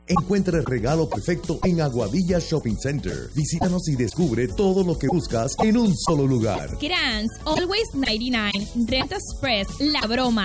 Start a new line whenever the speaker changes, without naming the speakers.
Encuentra el regalo perfecto en Aguadilla Shopping Center. Visítanos y descubre todo lo que buscas en un solo lugar.
Grants, Always 99, Rent Express, La Broma,